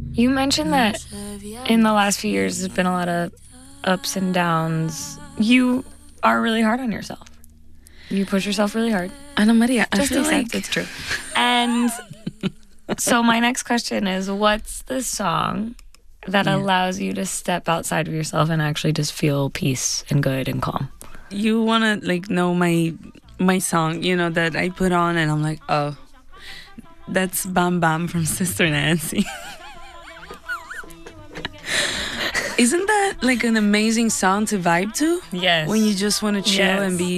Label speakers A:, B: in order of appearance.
A: You mentioned that in the last few years there's been a lot of ups and downs. You are really hard on yourself. You push yourself really hard.
B: Ana Maria, I
A: Just
B: feel
A: accept
B: like
A: it's true. And so my next question is, what's the song that allows you to step outside of yourself and actually just feel peace and good and calm?
B: you wanna like know my song, you know, that I put on and I'm like, oh, that's Bam Bam from Sister Nancy. Isn't that like an amazing song to vibe to?
A: Yes.
B: When you just want to chill
A: Yes.
B: and be